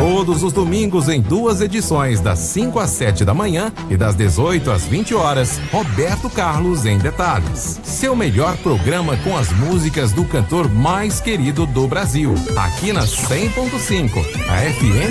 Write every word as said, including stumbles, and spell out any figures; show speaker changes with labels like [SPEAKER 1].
[SPEAKER 1] Todos os domingos em duas edições, das cinco às sete da manhã e das dezoito às vinte horas, Roberto Carlos em Detalhes. Seu melhor programa com as músicas do cantor mais querido do Brasil. Aqui na cem ponto cinco, a F M